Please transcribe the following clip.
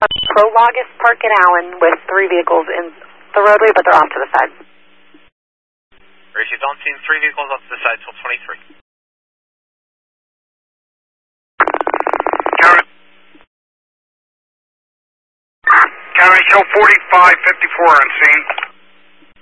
Prologus Park in Allen with 3 vehicles in the roadway, but they're off to the side. If you don't see 3 vehicles off to the side till 23. County show 4554 on scene.